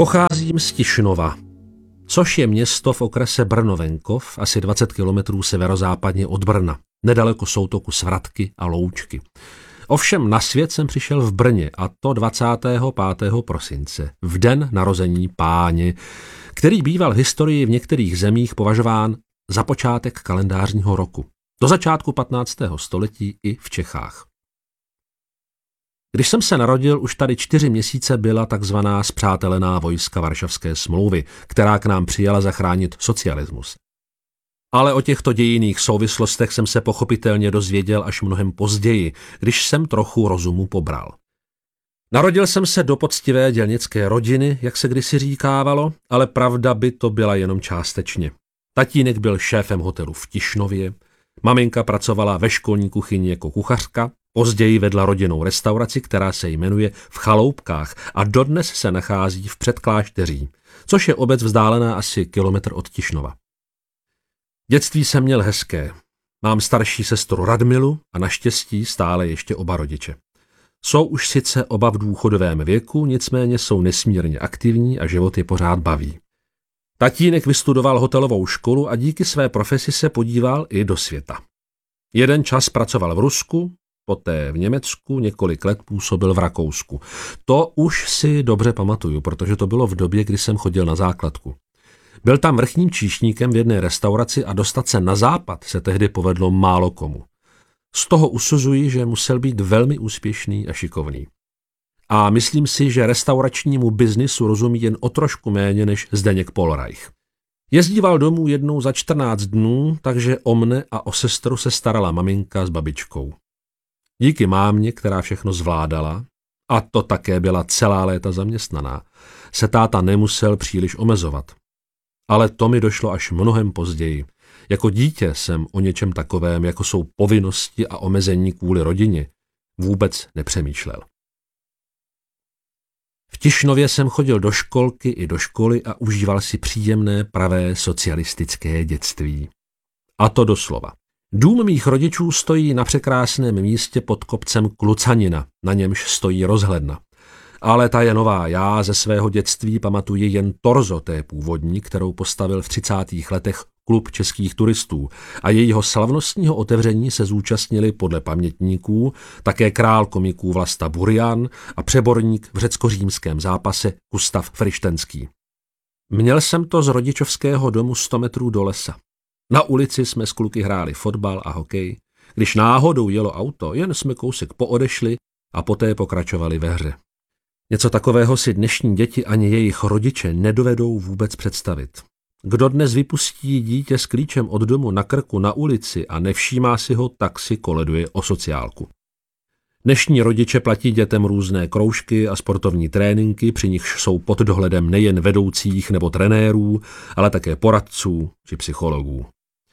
Pocházím z Tišnova, což je město v okrese Brno-Venkov, asi 20 kilometrů severozápadně od Brna, nedaleko soutoku Svratky a Loučky. Ovšem na svět jsem přišel v Brně, a to 25. prosince, v den narození Páně, který býval v historii v některých zemích považován za počátek kalendářního roku. Do začátku 15. století i v Čechách. Když jsem se narodil, už tady 4 měsíce byla takzvaná spřátelená vojska Varšavské smlouvy, která k nám přijala zachránit socialismus. Ale o těchto dějinných souvislostech jsem se pochopitelně dozvěděl až mnohem později, když jsem trochu rozumu pobral. Narodil jsem se do poctivé dělnické rodiny, jak se kdysi říkávalo, ale pravda by to byla jenom částečně. Tatínek byl šéfem hotelu v Tišnově, maminka pracovala ve školní kuchyni jako kuchařka, později vedla rodinnou restauraci, která se jmenuje V Chaloupkách a dodnes se nachází v Předklášteří, což je obec vzdálená asi kilometr od Tišnova. Dětství jsem měl hezké. Mám starší sestru Radmilu a naštěstí stále ještě oba rodiče. Jsou už sice oba v důchodovém věku, nicméně jsou nesmírně aktivní a život je pořád baví. Tatínek vystudoval hotelovou školu a díky své profesi se podíval i do světa. Jeden čas pracoval v Rusku, poté v Německu, několik let působil v Rakousku. To už si dobře pamatuju, protože to bylo v době, kdy jsem chodil na základku. Byl tam vrchním číšníkem v jedné restauraci a dostat se na západ se tehdy povedlo málo komu. Z toho usuzuji, že musel být velmi úspěšný a šikovný. A myslím si, že restauračnímu biznisu rozumí jen o trošku méně než Zdeněk Polreich. Jezdíval domů jednou za 14 dnů, takže o mne a o sestru se starala maminka s babičkou. Díky mámě, která všechno zvládala, a to také byla celá léta zaměstnaná, se táta nemusel příliš omezovat. Ale to mi došlo až mnohem později. Jako dítě jsem o něčem takovém, jako jsou povinnosti a omezení kvůli rodině, vůbec nepřemýšlel. V Tišnově jsem chodil do školky i do školy a užíval si příjemné pravé socialistické dětství. A to doslova. Dům mých rodičů stojí na překrásném místě pod kopcem Klucanina, na němž stojí rozhledna. Ale ta je nová, já ze svého dětství pamatuji jen torzo té původní, kterou postavil v 30. letech Klub českých turistů a jejího slavnostního otevření se zúčastnili podle pamětníků také král komiků Vlasta Burian a přeborník v řecko-římském zápase Gustav Frištenský. Měl jsem to z rodičovského domu 100 metrů do lesa. Na ulici jsme s kluky hráli fotbal a hokej. Když náhodou jelo auto, jen jsme kousek poodešli a poté pokračovali ve hře. Něco takového si dnešní děti ani jejich rodiče nedovedou vůbec představit. Kdo dnes vypustí dítě s klíčem od domu na krku na ulici a nevšímá si ho, tak si koleduje o sociálku. Dnešní rodiče platí dětem různé kroužky a sportovní tréninky, při nichž jsou pod dohledem nejen vedoucích nebo trenérů, ale také poradců či psychologů.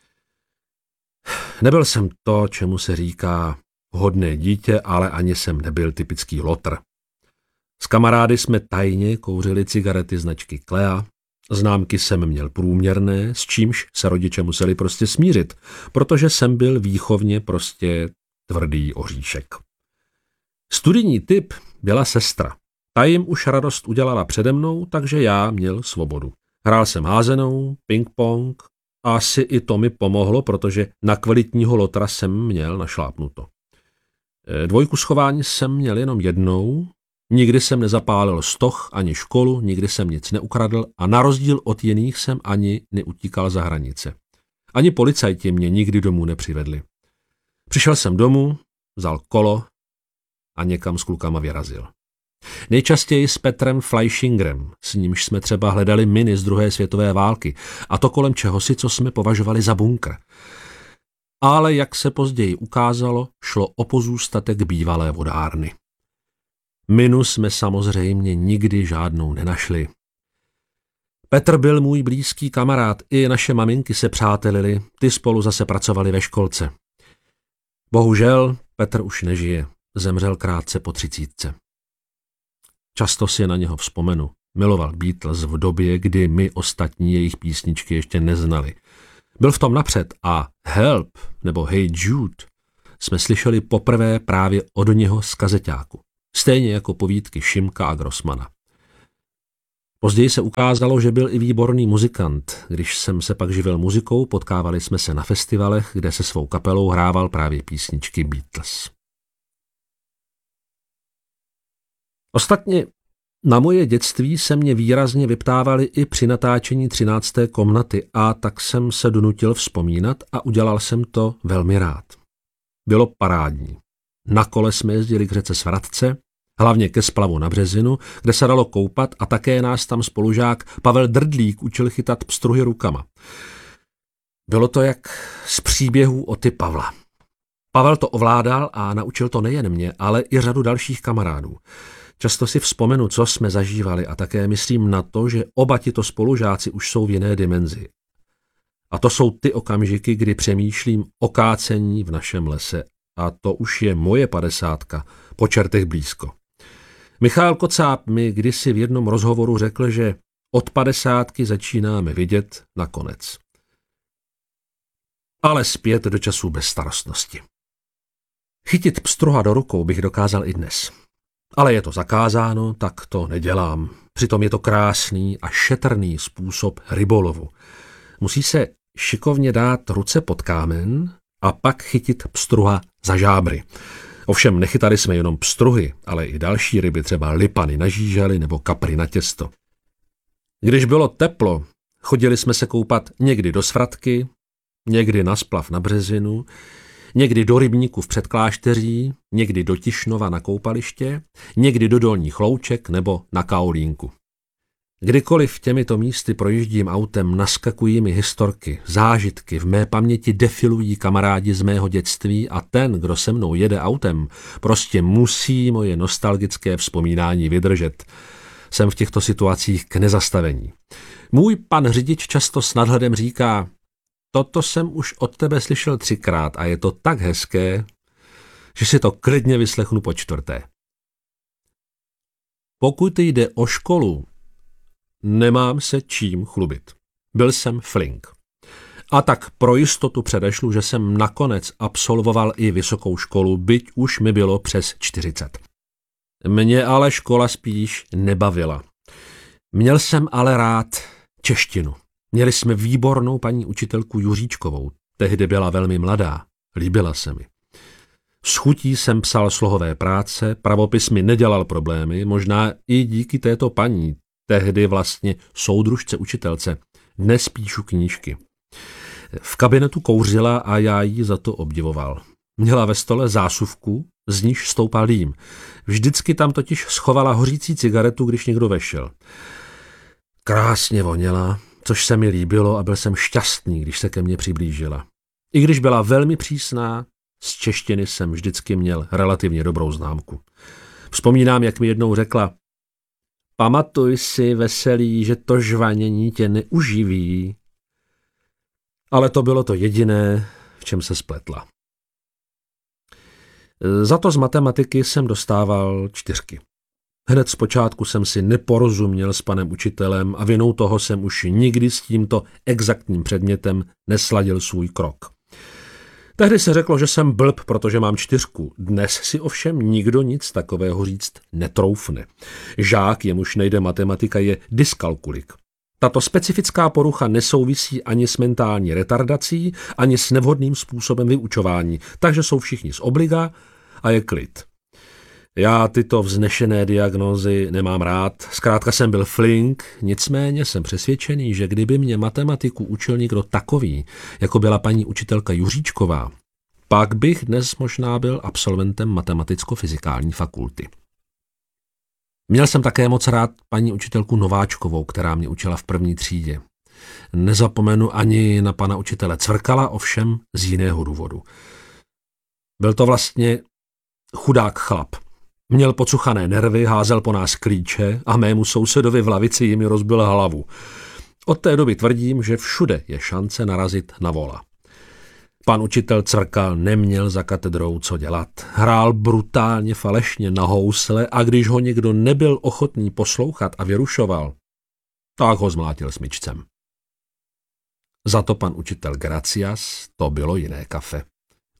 Nebyl jsem to, čemu se říká hodné dítě, ale ani jsem nebyl typický lotr. S kamarády jsme tajně kouřili cigarety značky Klea, známky jsem měl průměrné, s čímž se rodiče museli prostě smířit, protože jsem byl výchovně prostě tvrdý oříšek. Studijní typ byla sestra. Ta jim už radost udělala přede mnou, takže já měl svobodu. Hrál jsem házenou, ping-pong a asi i to mi pomohlo, protože na kvalitního lotra jsem měl našlápnuto. 2 schování jsem měl jenom jednou, nikdy jsem nezapálil stoch ani školu, nikdy jsem nic neukradl a na rozdíl od jiných jsem ani neutíkal za hranice. Ani policajti mě nikdy domů nepřivedli. Přišel jsem domů, vzal kolo a někam s klukama vyrazil. Nejčastěji s Petrem Fleischingerem, s nímž jsme třeba hledali miny z 2. světové války, a to kolem čehosi, co jsme považovali za bunkr. Ale jak se později ukázalo, šlo o pozůstatek bývalé vodárny. Minu jsme samozřejmě nikdy žádnou nenašli. Petr byl můj blízký kamarád, i naše maminky se přátelili, ty spolu zase pracovali ve školce. Bohužel Petr už nežije, zemřel krátce po 30. Často si na něho vzpomenu. Miloval Beatles v době, kdy my ostatní jejich písničky ještě neznali. Byl v tom napřed a Help nebo Hey Jude jsme slyšeli poprvé právě od něho z kazeťáku. Stejně jako povídky Šimka a Grossmana. Později se ukázalo, že byl i výborný muzikant. Když jsem se pak živil muzikou, potkávali jsme se na festivalech, kde se svou kapelou hrával právě písničky Beatles. Ostatně na moje dětství se mě výrazně vyptávali i při natáčení 13. komnaty a tak jsem se donutil vzpomínat a udělal jsem to velmi rád. Bylo parádní. Na kole jsme jezdili k řece Svratce, hlavně ke splavu na Březinu, kde se dalo koupat a také nás tam spolužák Pavel Drdlík učil chytat pstruhy rukama. Bylo to jak z příběhů Oty Pavla. Pavel to ovládal a naučil to nejen mě, ale i řadu dalších kamarádů. Často si vzpomenu, co jsme zažívali a také myslím na to, že oba tito spolužáci už jsou v jiné dimenzi. A to jsou ty okamžiky, kdy přemýšlím o kácení v našem lese. A to už je moje 50, po čertech blízko. Michal Kocáb mi kdysi v jednom rozhovoru řekl, že od 50 začínáme vidět na konec. Ale zpět do časů bezstarostnosti. Chytit pstruha do rukou bych dokázal i dnes. Ale je to zakázáno, tak to nedělám. Přitom je to krásný a šetrný způsob rybolovu. Musí se šikovně dát ruce pod kámen a pak chytit pstruha za žábry. Ovšem nechytali jsme jenom pstruhy, ale i další ryby, třeba lipany na žížaly nebo kapry na těsto. Když bylo teplo, chodili jsme se koupat někdy do Svratky, někdy na splav na Březinu, někdy do rybníku v Předklášteří, někdy do Tišnova na koupaliště, někdy do Dolních Louček nebo na Kaolínku. Kdykoliv těmito místy projíždím autem, naskakují mi historky, zážitky, v mé paměti defilují kamarádi z mého dětství a ten, kdo se mnou jede autem, prostě musí moje nostalgické vzpomínání vydržet. Jsem v těchto situacích k nezastavení. Můj pan řidič často s nadhledem říká: toto jsem už od tebe slyšel 3krát a je to tak hezké, že si to klidně vyslechnu po 4. Pokud jde o školu, nemám se čím chlubit. Byl jsem flink. A tak pro jistotu předešlu, že jsem nakonec absolvoval i vysokou školu, byť už mi bylo přes 40. Mě ale škola spíš nebavila. Měl jsem ale rád češtinu. Měli jsme výbornou paní učitelku Juříčkovou. Tehdy byla velmi mladá. Líbila se mi. S chutí jsem psal slohové práce, pravopis mi nedělal problémy, možná i díky této paní, tehdy vlastně soudružce učitelce. Dnes píšu knížky. V kabinetu kouřila a já jí za to obdivoval. Měla ve stole zásuvku, z níž stoupal dým. Vždycky tam totiž schovala hořící cigaretu, když někdo vešel. Krásně voněla, což se mi líbilo a byl jsem šťastný, když se ke mně přiblížila. I když byla velmi přísná, z češtiny jsem vždycky měl relativně dobrou známku. Vzpomínám, jak mi jednou řekla: pamatuj si, veselý, že to žvanění tě neuživí. Ale to bylo to jediné, v čem se spletla. Za to z matematiky jsem dostával 4. Hned zpočátku jsem si neporozuměl s panem učitelem a vinou toho jsem už nikdy s tímto exaktním předmětem nesladil svůj krok. Tehdy se řeklo, že jsem blb, protože mám 4. Dnes si ovšem nikdo nic takového říct netroufne. Žák, jemuž nejde matematika, je dyskalkulik. Tato specifická porucha nesouvisí ani s mentální retardací, ani s nevhodným způsobem vyučování, takže jsou všichni z obliga a je klid. Já tyto vznešené diagnózy nemám rád, zkrátka jsem byl flink, nicméně jsem přesvědčený, že kdyby mě matematiku učil někdo takový, jako byla paní učitelka Juříčková, pak bych dnes možná byl absolventem matematicko-fyzikální fakulty. Měl jsem také moc rád paní učitelku Nováčkovou, která mě učila v 1. třídě. Nezapomenu ani na pana učitele Cvrkala, ovšem z jiného důvodu. Byl to vlastně chudák chlap. Měl pocuchané nervy, házel po nás klíče a mému sousedovi v lavici jimi rozbil hlavu. Od té doby tvrdím, že všude je šance narazit na vola. Pan učitel Cvrkal neměl za katedrou co dělat. Hrál brutálně falešně na housle a když ho někdo nebyl ochotný poslouchat a vyrušoval, tak ho zmlátil smyčcem. Za to pan učitel Gracias, to bylo jiné kafe.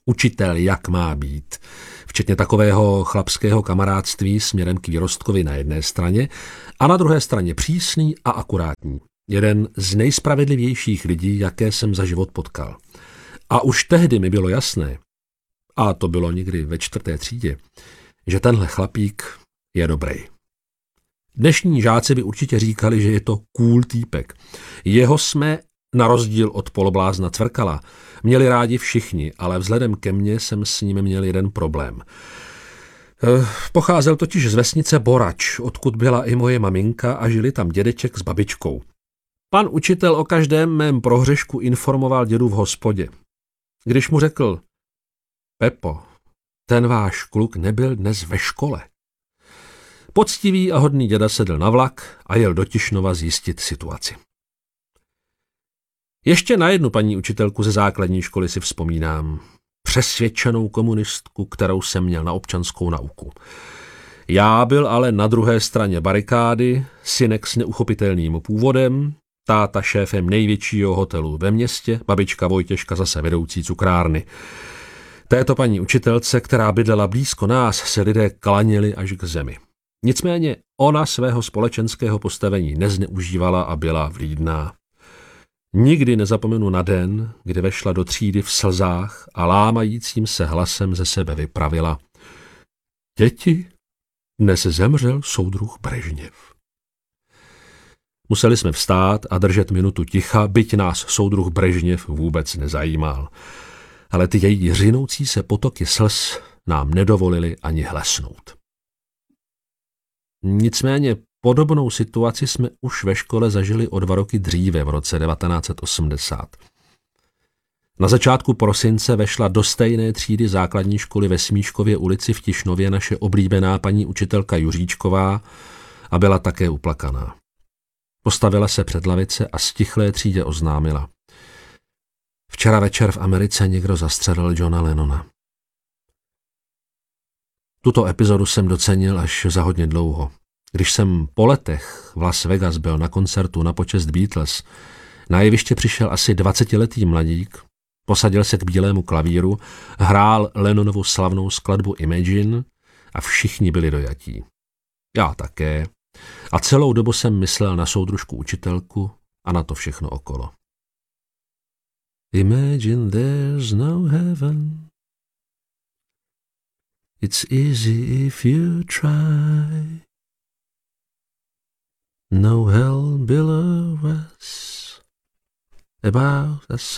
Učitel jak má být, včetně takového chlapského kamarádství směrem k výrostkovi na jedné straně a na druhé straně přísný a akurátní. Jeden z nejspravedlivějších lidí, jaké jsem za život potkal. A už tehdy mi bylo jasné, a to bylo někdy ve 4. třídě, že tenhle chlapík je dobrý. Dnešní žáci by určitě říkali, že je to cool týpek. Jeho jsme, na rozdíl od poloblázna Cvrkala, měli rádi všichni, ale vzhledem ke mně jsem s ním měl jeden problém. Pocházel totiž z vesnice Borač, odkud byla i moje maminka a žili tam dědeček s babičkou. Pan učitel o každém mém prohřešku informoval dědu v hospodě. Když mu řekl: Pepo, ten váš kluk nebyl dnes ve škole. Poctivý a hodný děda sedl na vlak a jel do Tišnova zjistit situaci. Ještě na jednu paní učitelku ze základní školy si vzpomínám. Přesvědčenou komunistku, kterou jsem měl na občanskou nauku. Já byl ale na druhé straně barikády, synek s neuchopitelným původem, táta šéfem největšího hotelu ve městě, babička Vojtěžka zase vedoucí cukrárny. Této paní učitelce, která bydlela blízko nás, se lidé klaněli až k zemi. Nicméně ona svého společenského postavení nezneužívala a byla vlídná. Nikdy nezapomenu na den, kdy vešla do třídy v slzách a lámajícím se hlasem ze sebe vypravila: Děti, dnes zemřel soudruh Brežněv. Museli jsme vstát a držet minutu ticha, byť nás soudruh Brežněv vůbec nezajímal. Ale ty její řinoucí se potoky slz nám nedovolili ani hlesnout. Nicméně podobnou situaci jsme už ve škole zažili o 2 roky dříve, v roce 1980. Na začátku prosince vešla do stejné třídy základní školy ve Smíškově ulici v Tišnově naše oblíbená paní učitelka Juříčková a byla také uplakaná. Postavila se před lavice a stichlé třídě oznámila: Včera večer v Americe někdo zastřelil Johna Lennona. Tuto epizodu jsem docenil až za hodně dlouho. Když jsem po letech v Las Vegas byl na koncertu na počest Beatles, na jeviště přišel asi 20letý mladík, posadil se k bílému klavíru, hrál Lennonovu slavnou skladbu Imagine a všichni byli dojatí. Já také. A celou dobu jsem myslel na soudružku učitelku a na to všechno okolo. Imagine there's no heaven. It's easy if you try. No hell below us. About us